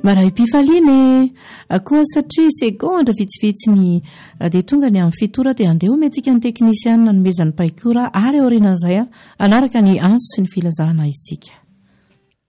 maray mpifaliany koa satria segondra vitsivitsiny dia tonga ny amin'ny fitora dia andeha omentsika ny teknisianina nomezan'ny paikora ary aorinan'izay anaraka ny anso sy ny filazahana isika.